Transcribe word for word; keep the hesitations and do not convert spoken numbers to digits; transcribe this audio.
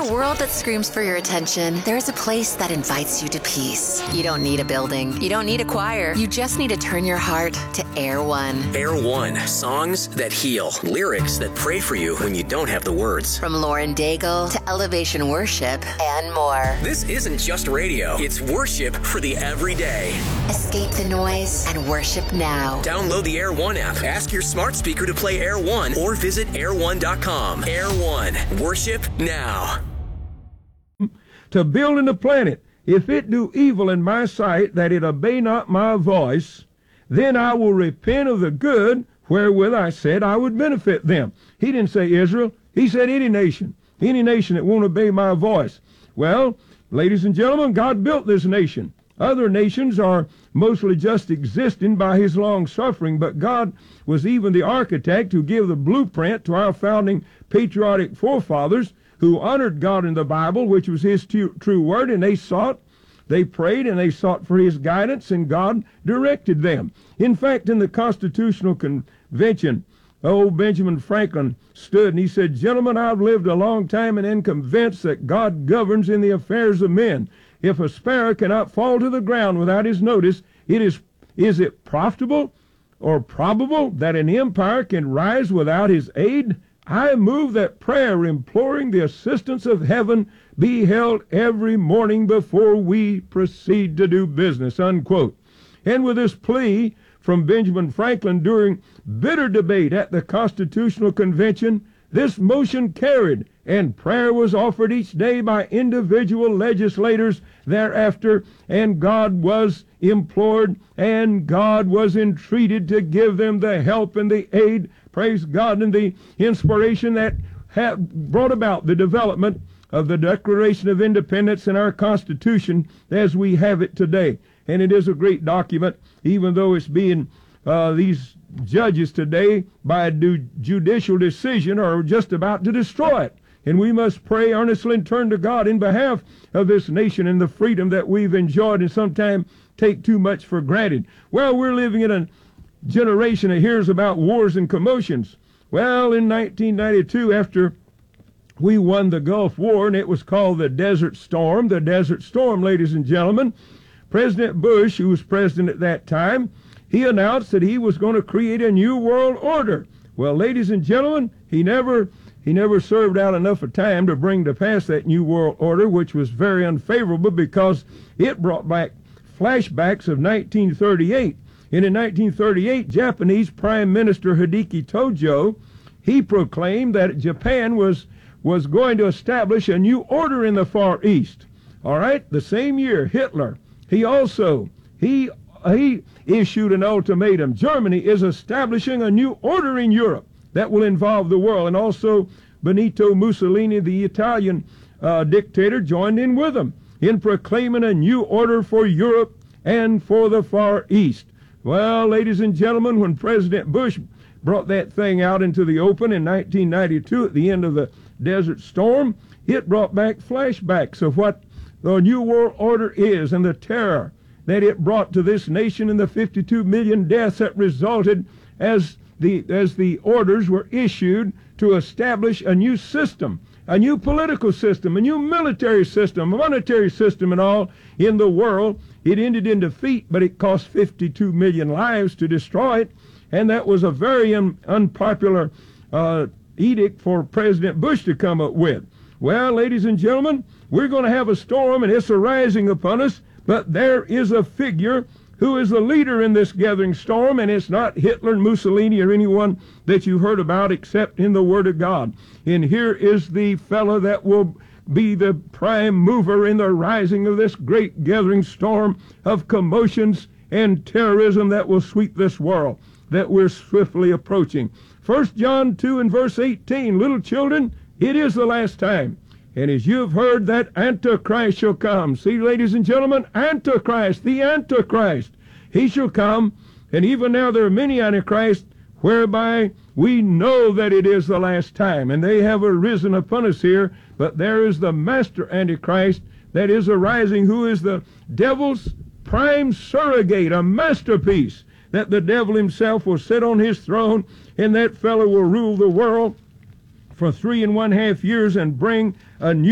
a world that screams for your attention, there's a place that invites you to peace. You don't need a building. You don't need a choir. You just need to turn your heart to Air One. Air One. Songs that heal. Lyrics that pray for you when you don't have the words. From Lauren Daigle to Elevation Worship and more. This isn't just radio. It's worship for the everyday. Escape the noise and worship now. Download the Air One app. Ask your smart speaker to play Air One or visit air one dot com. Air One. Worship now. To build in the planet, if it do evil in my sight, that it obey not my voice, then I will repent of the good wherewith I said I would benefit them. He didn't say Israel. He said any nation. Any nation that won't obey my voice. Well, ladies and gentlemen, God built this nation. Other nations are mostly just existing by his long suffering, but God was even the architect who gave the blueprint to our founding patriotic forefathers who honored God in the Bible, which was his true, true word, and they sought, they prayed, and they sought for his guidance, and God directed them. In fact, in the Constitutional Convention, old Benjamin Franklin stood and he said, "Gentlemen, I've lived a long time and am convinced that God governs in the affairs of men. If a sparrow cannot fall to the ground without his notice, it is, is it profitable or probable that an empire can rise without his aid? I move that prayer imploring the assistance of heaven be held every morning before we proceed to do business," unquote. And with this plea from Benjamin Franklin during bitter debate at the Constitutional Convention, this motion carried, and prayer was offered each day by individual legislators thereafter, and God was implored, and God was entreated to give them the help and the aid, praise God, and the inspiration that had brought about the development of the Declaration of Independence and our Constitution as we have it today. And it is a great document, even though it's being, uh, these judges today, by a judicial decision, are just about to destroy it. And we must pray earnestly and turn to God in behalf of this nation and the freedom that we've enjoyed and sometimes take too much for granted. Well, we're living in a generation that hears about wars and commotions. Well, in nineteen ninety-two, after we won the Gulf War, and it was called the Desert Storm, the Desert Storm, ladies and gentlemen, President Bush, who was president at that time, he announced that he was going to create a new world order. Well, ladies and gentlemen, he never he never served out enough of time to bring to pass that new world order, which was very unfavorable because it brought back flashbacks of nineteen thirty-eight. And in nineteen thirty-eight, Japanese Prime Minister Hideki Tojo, he proclaimed that Japan was was going to establish a new order in the Far East. All right, the same year, Hitler, he also, he he issued an ultimatum. Germany is establishing a new order in Europe that will involve the world. And also Benito Mussolini, the Italian uh, dictator, joined in with them in proclaiming a new order for Europe and for the Far East. Well, ladies and gentlemen, when President Bush brought that thing out into the open in nineteen ninety-two at the end of the Desert Storm, it brought back flashbacks of what the New World Order is and the terror that it brought to this nation and the fifty-two million deaths that resulted as the as the orders were issued to establish a new system, a new political system, a new military system, a monetary system, and all in the world. It ended in defeat, but it cost fifty-two million lives to destroy it, and that was a very un unpopular uh, edict for President Bush to come up with. Well, ladies and gentlemen, we're going to have a storm, and it's arising upon us, but there is a figure who is the leader in this gathering storm, and it's not Hitler and Mussolini or anyone that you heard about except in the Word of God. And here is the fellow that will be the prime mover in the rising of this great gathering storm of commotions and terrorism that will sweep this world that we're swiftly approaching. First John two and verse eighteen, little children, it is the last time. And as you have heard that Antichrist shall come. See, ladies and gentlemen, Antichrist, the Antichrist, he shall come. And even now there are many Antichrists, whereby we know that it is the last time. And they have arisen upon us here. But there is the master Antichrist that is arising, who is the devil's prime surrogate, a masterpiece, that the devil himself will sit on his throne, and that fellow will rule the world for three and one half years and bring a new